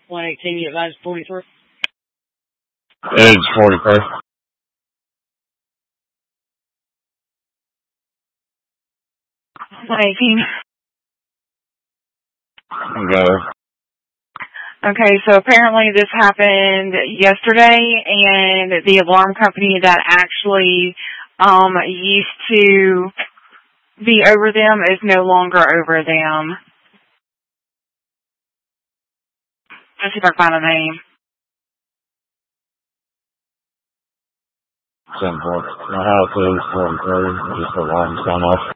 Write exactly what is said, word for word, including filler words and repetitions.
one eighteen, you advise forty-three? It is forty-three. one eighteen. Go. Okay, so apparently this happened yesterday, and the alarm company that actually um, used to be over them is no longer over them. Let's see if I can find a name. Simple. My house is forty-three. Just alarms gone off.